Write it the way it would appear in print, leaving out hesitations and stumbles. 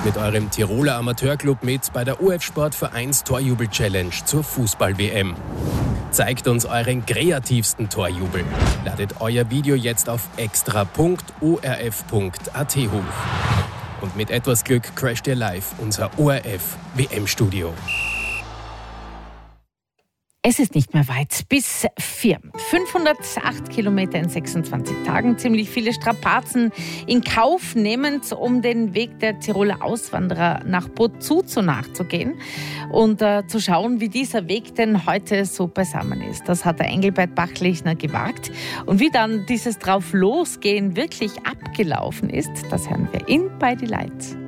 mit eurem Tiroler Amateurclub mit bei der OF Sportvereins Torjubel-Challenge zur Fußball-WM. Zeigt uns euren kreativsten Torjubel. Ladet euer Video jetzt auf extra.orf.at hoch. Und mit etwas Glück crasht ihr live unser ORF-WM-Studio. Es ist nicht mehr weit, bis 4. 508 Kilometer in 26 Tagen, ziemlich viele Strapazen in Kauf nehmend, um den Weg der Tiroler Auswanderer nach Bozuzo nachzugehen und zu schauen, wie dieser Weg denn heute so beisammen ist. Das hat der Engelbert Bachlechner gewagt. Und wie dann dieses Drauf-Losgehen wirklich abgelaufen ist, das hören wir in Bei die Leid.